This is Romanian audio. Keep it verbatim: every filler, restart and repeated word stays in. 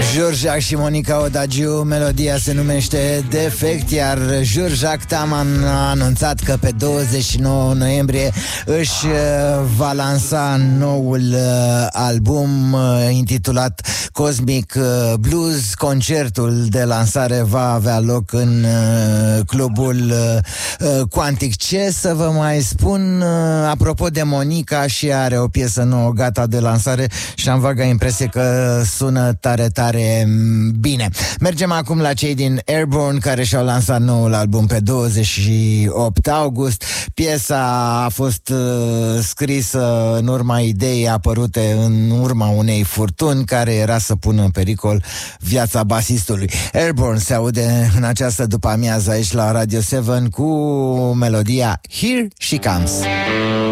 Jean-Jacques și Monica Odagiu, melodia se numește Defect, iar Jean-Jacques Taman a anunțat că pe douăzeci și nouă noiembrie își va lansa noul album intitulat Cosmic Blues. Concertul de lansare va avea loc în clubul Quantic. Ce să vă mai spun apropo de Monica, și are o piesă nouă gata de lansare și am vaga impresie că sună tare, tare bine. Mergem acum la cei din Airborne, care și-au lansat noul album pe douăzeci și opt august. Piesa a fost uh, scrisă în urma ideii apărute în urma unei furtuni care era să pună în pericol viața basistului. Airborne se aude în această după-amiază aici la Radio șapte cu melodia Here She Comes.